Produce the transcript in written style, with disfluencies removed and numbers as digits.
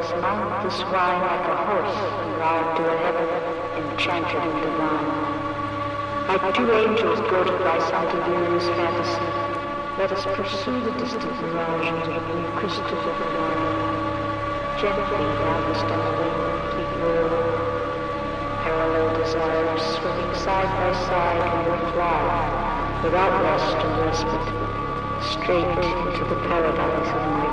us mount this wine like a horse, arrive to a heaven enchanted and divine. Like two angels goaded by some delirious fantasy, let us pursue the distant mirages of new crystals of the wine. Gently harvest on the wind, keep low. Parallel desires swimming side by side we will fly, without rest or respite, straight into the paradise of night.